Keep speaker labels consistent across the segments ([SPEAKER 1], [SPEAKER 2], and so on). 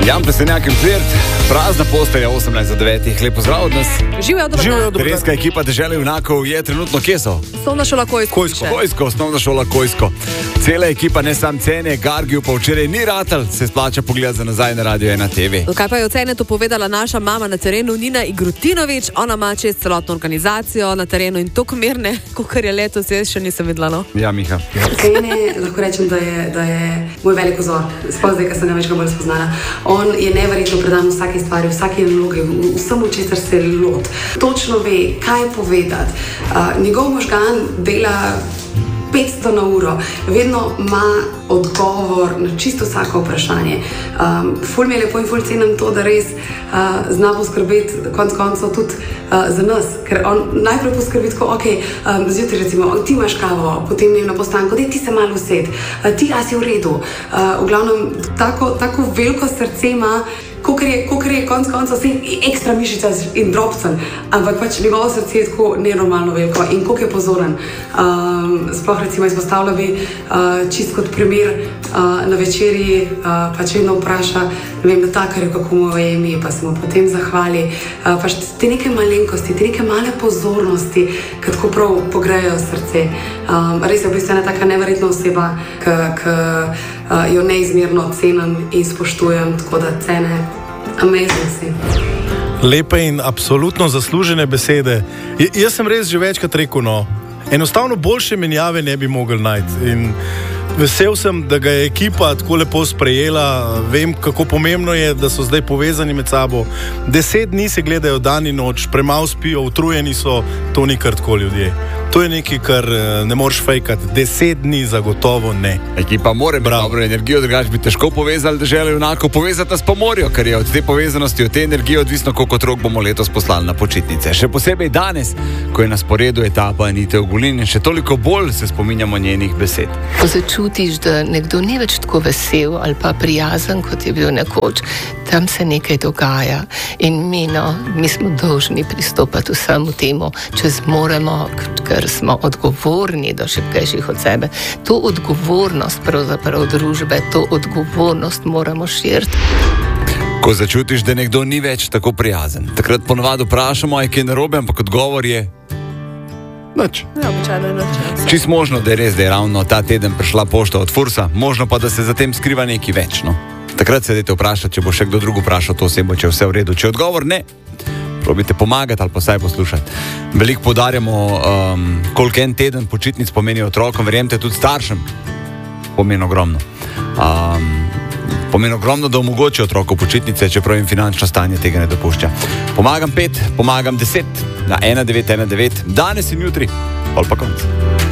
[SPEAKER 1] Jan Plestenjak in Flirt, prazna postelja 18:09. Lep pozdrav od nas.
[SPEAKER 2] Živijo, dobro dan.
[SPEAKER 1] Terenska ekipa Dežele junakov je trenutno kje so?
[SPEAKER 2] Osnovna šola Kojsko.
[SPEAKER 1] Osnovna šola Kojsko. Cela ekipa, ne sam Cene, Gargiju pa včeraj ni ratal, se splača pogledati za nazaj na Radio 1 TV.
[SPEAKER 2] Kaj pa je o Cenetu povedala naša mama na terenu, Nina Igrutinović. Ona ima čez celotno organizacijo na terenu in toliko mirne, kakor je letos, jaz še nisem videla, no?
[SPEAKER 1] Ja, Miha.
[SPEAKER 3] Cene, lahko rečem, da je moj velik vzor, sploh zdaj, ker sem ga več bolj spoznala. On je neverjetno predan vsaki stvari, vsaki nalogi, vsemu, česar se lot. Točno ve, kaj povedati. Njegov možgan dela 500 na uro, vedno ima odgovor na čisto vsako vprašanje. Ful mi je lepo in ful cenim to, da res zna poskrbeti konec koncev tudi za nas, ker on najprej poskrbi tako, ok, zjutraj recimo, ti imaš kavo, potem ne na postanku, ti se malo used, ti a si v redu. V glavnem, tako veliko srce ima, kolikor je konec koncev vse ekstra mišica in drobcen, ampak pač njegovo srce je tako nenormalno veliko in koliko je pozoren. Sploh recimo izpostavila bi čist kot primer na večerji, pač vedno vpraša, ne vem, natakarju, kako mu je ime, pa se mu potem zahvali. Pač te neke malenkosti, te neke male pozornosti, ki tako prav pogrejo srce. Res je v bistvu ena taka neverjetna oseba, ki jo neizmerno cenim in spoštujem, tako da Cene, amazing si.
[SPEAKER 4] Lepe in absolutno zaslužene besede. Jaz sem res že večkrat rekel, no, enostavno boljše menjave ne bi mogli najti. In vesel sem, da ga je ekipa tako lepo sprejela. Vem, kako pomembno je, da so zdaj povezani med sabo. 10 dni se gledajo dan in noč, premalo spijo, utrujeni so, to ni kar tako ljudje. To je nekaj, kar ne moreš fejkati. 10 dni zagotovo ne.
[SPEAKER 1] Ekipa mora imeti dobro energijo, drugače bi težko povezali Deželo junakov. Povezati nas pa morajo, ker je od te povezanosti, od te energije odvisno, koliko otrok bomo letos poslali na počitnice. Še posebej danes, ko je na sporedu etapa Anite Ogulin in še toliko bolj se spominjamo njenih besed.
[SPEAKER 5] Ko začutiš, da nekdo ni več tako vesel ali pa prijazen, kot je bil nekoč, tam se nekaj dogaja. In mi smo dolžni pristopati vsemu temu, če zmoremo, ker smo odgovorni do šibkejših od sebe. To odgovornost pravzaprav družbe, to odgovornost moramo širiti.
[SPEAKER 1] Ko začutiš, da nekdo ni več tako prijazen, takrat ponovadi vprašamo, je kaj narobe, ampak odgovor je nič.
[SPEAKER 2] Ja, običajno je nič.
[SPEAKER 1] Čist možno, da je res, da je ravno ta teden prišla pošta od Fursa, možno pa, da se zatem skriva nekaj več, no. Takrat se dajte vprašati, če bo še kdo drug vprašal to osebo, če je vse v redu. Če odgovor ne, probite pomagati ali pa vsaj poslušati. Veliko poudarjamo, koliko en teden počitnic pomeni otrokom, verjemite tudi staršem, pomeni ogromno. Pomeni ogromno, da omogoči otroku počitnice, čeprav jim finančno stanje tega ne dopušča. Pomagam 5, pomagam 10 na 1919, danes in jutri, pol pa konc.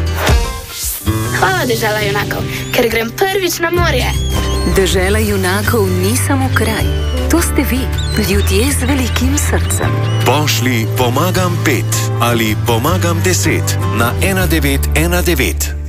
[SPEAKER 6] Hvala Dežela junakov, ker grem prvič na morje.
[SPEAKER 7] Dežela junakov ni samo kraj, to ste vi, ljudje z velikim srcem.
[SPEAKER 8] Pošli pomagam 5 ali pomagam 10 na 1919.